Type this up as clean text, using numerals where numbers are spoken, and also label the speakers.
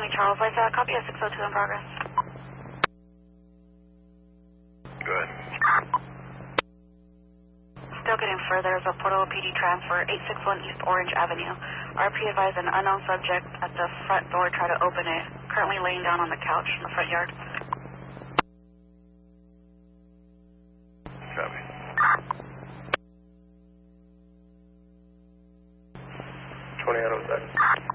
Speaker 1: County Charles, I saw a copy of 602 in progress.
Speaker 2: Good.
Speaker 1: Still getting further as a Portola PD transfer, 861 East Orange Avenue. RP advised an unknown subject at the front door tried to open it, currently laying down on the couch in the front yard.
Speaker 2: Copy. 20 out of that.